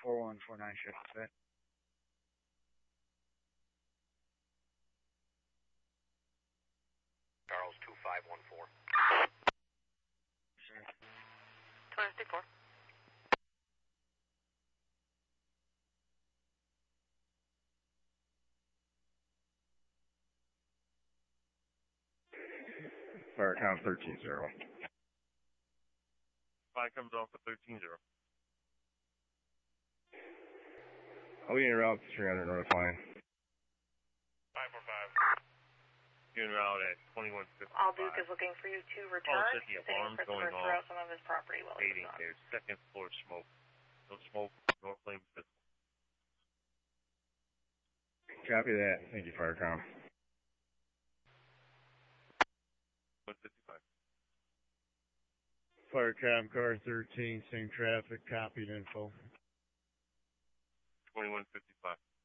4149 shift set. Charles 2514. Sure. 24. Firecom 13-0. Fire comes off at 13-0. I'll be en route to 300 North Line. 545. You're en route at 2155. All Duke is looking for you to return. Paul said the alarm's going off. Some of his property while he's Fading gone. there. Second floor smoke. No smoke. North Lane pistol. Copy that. Thank you, Firecom. 155. Firecom car 13, same traffic, copied info. 2155.